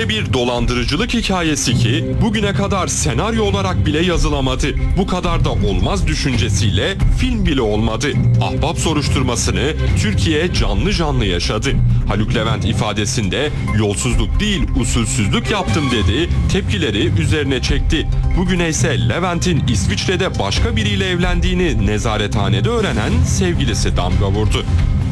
Öyle bir dolandırıcılık hikayesi ki bugüne kadar senaryo olarak bile yazılamadı. Bu kadar da olmaz düşüncesiyle film bile olmadı. Ahbap soruşturmasını Türkiye canlı canlı yaşadı. Haluk Levent ifadesinde yolsuzluk değil usulsüzlük yaptım dedi, tepkileri üzerine çekti. Bugüne ise Levent'in İsviçre'de başka biriyle evlendiğini nezarethanede öğrenen sevgilisi damga vurdu.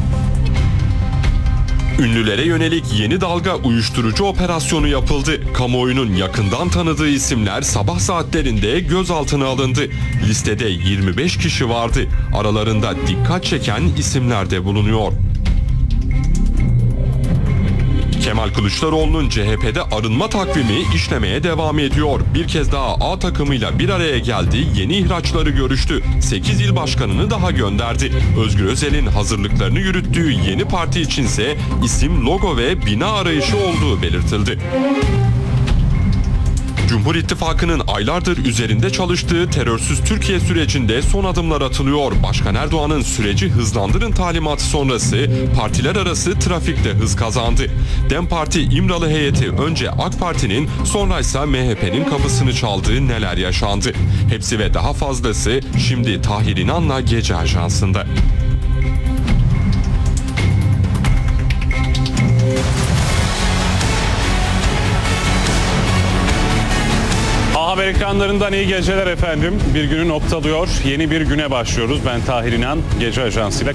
Ünlülere yönelik yeni dalga uyuşturucu operasyonu yapıldı. Kamuoyunun yakından tanıdığı isimler sabah saatlerinde gözaltına alındı. Listede 25 kişi vardı. Aralarında dikkat çeken isimler de bulunuyor. Kemal Kılıçdaroğlu'nun CHP'de arınma takvimi işlemeye devam ediyor. Bir kez daha A takımıyla bir araya geldi, yeni ihraçları görüştü. 8 il başkanını daha gönderdi. Özgür Özel'in hazırlıklarını yürüttüğü yeni parti içinse isim, logo ve bina arayışı olduğu belirtildi. Cumhur İttifakı'nın aylardır üzerinde çalıştığı terörsüz Türkiye sürecinde son adımlar atılıyor. Başkan Erdoğan'ın süreci hızlandırın talimatı sonrası partiler arası trafikte hız kazandı. DEM Parti İmralı heyeti önce AK Parti'nin sonra ise MHP'nin kapısını çaldığı neler yaşandı. Hepsi ve daha fazlası şimdi Tahir İnan'la Gece Ajansı'nda. Haber ekranlarından iyi geceler efendim. Bir günü noktalıyor. Yeni bir güne başlıyoruz. Ben Tahir İnan, Gece Ajansı'yla